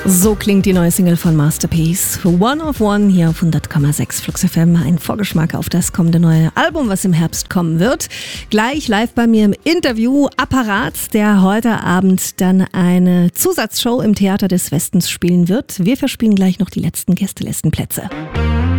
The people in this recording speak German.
So klingt die neue Single von Masterpiece. One of One hier auf 100,6 Flux FM. Ein Vorgeschmack auf das kommende neue Album, was im Herbst kommen wird. Gleich live bei mir im Interview Apparat, der heute Abend dann eine Zusatzshow im Theater des Westens spielen wird. Wir verspielen gleich noch die letzten Gästelistenplätze.